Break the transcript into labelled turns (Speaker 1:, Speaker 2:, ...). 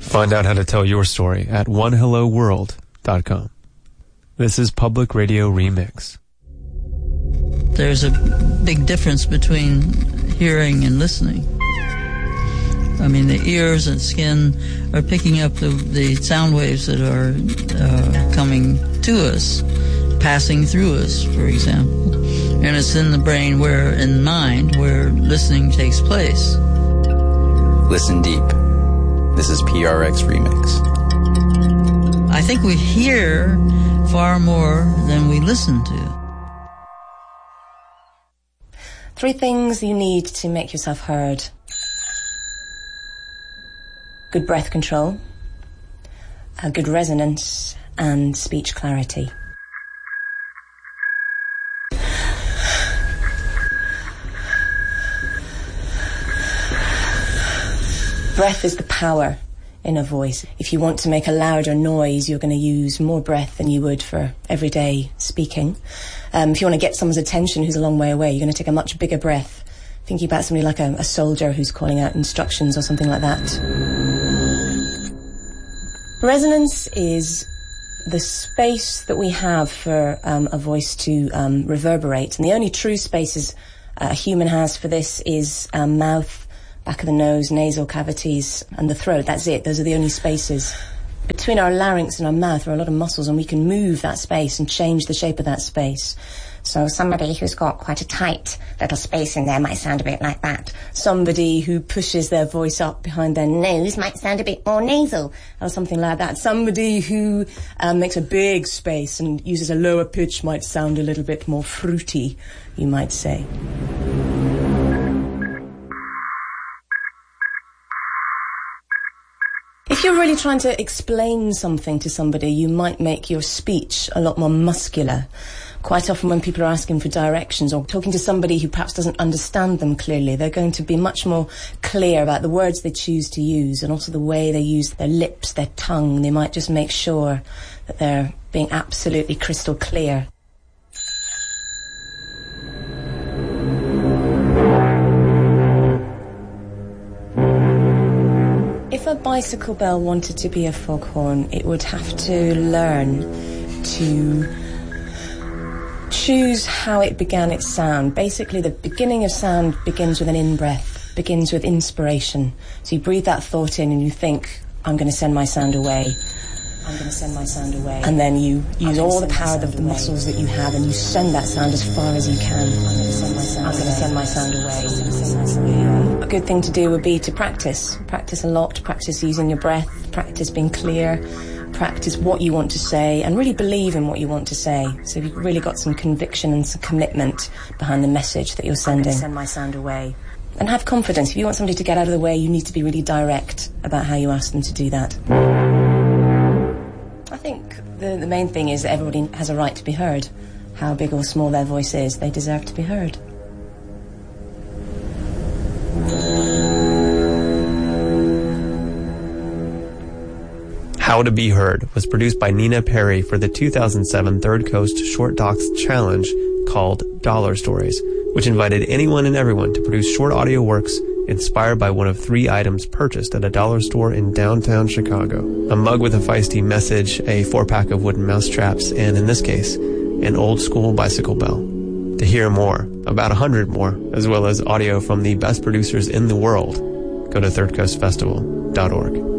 Speaker 1: Find out how to tell your story at onehelloworld.com. This is Public Radio Remix.
Speaker 2: There's a big difference between hearing and listening. I mean, the ears and skin are picking up the sound waves that are coming to us, passing through us, for example. And it's in the brain in mind where listening takes place.
Speaker 3: Listen deep. This is PRX Remix.
Speaker 2: I think we hear far more than we listen to.
Speaker 4: 3 things you need to make yourself heard. Good breath control, good resonance, and speech clarity. Breath is the power in a voice. If you want to make a louder noise, you're going to use more breath than you would for everyday speaking. If you want to get someone's attention who's a long way away, you're going to take a much bigger breath. Thinking about somebody like a soldier who's calling out instructions or something like that. Resonance is the space that we have for a voice to reverberate. And the only true spaces a human has for this is mouth, back of the nose, nasal cavities, and the throat. That's it. Those are the only spaces. Between our larynx and our mouth there are a lot of muscles, and we can move that space and change the shape of that space. So somebody who's got quite a tight little space in there might sound a bit like that. Somebody who pushes their voice up behind their nose might sound a bit more nasal, or something like that. Somebody who makes a big space and uses a lower pitch might sound a little bit more fruity, you might say. If you're really trying to explain something to somebody, you might make your speech a lot more muscular. Quite often when people are asking for directions or talking to somebody who perhaps doesn't understand them clearly, they're going to be much more clear about the words they choose to use and also the way they use their lips, their tongue. They might just make sure that they're being absolutely crystal clear. If a bicycle bell wanted to be a foghorn, it would have to learn to choose how it began its sound. Basically, the beginning of sound begins with an in-breath, begins with inspiration. So you breathe that thought in and you think, I'm going to send my sound away. I'm going to send my sound away. And then you use all the power of the muscles that you have and you send that sound as far as you can. I'm going to send my sound away. I'm going to send my sound away. A good thing to do would be to practice. Practice a lot. Practice using your breath. Practice being clear. Practice what you want to say and really believe in what you want to say. So you've really got some conviction and some commitment behind the message that you're sending. I'm going to send my sound away. And have confidence. If you want somebody to get out of the way, you need to be really direct about how you ask them to do that. I think the main thing is that everybody has a right to be heard. How big or small their voice is, they deserve to be heard.
Speaker 1: How to Be Heard was produced by Nina Perry for the 2007 Third Coast Short Docs Challenge called Dollar Stories, which invited anyone and everyone to produce short audio works inspired by one of 3 items purchased at a dollar store in downtown Chicago. A mug with a feisty message, a 4-pack of wooden mousetraps, and in this case, an old-school bicycle bell. To hear more, about 100 more, as well as audio from the best producers in the world, go to thirdcoastfestival.org.